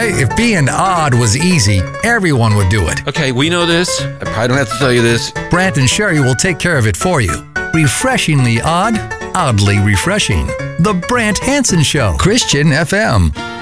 Boy, if being odd was easy, everyone would do it. Okay, we know this. I probably don't have to tell you this. Brant and Sherry will take care of it for you. Refreshingly odd, oddly refreshing. The Brant Hansen Show, Christian FM.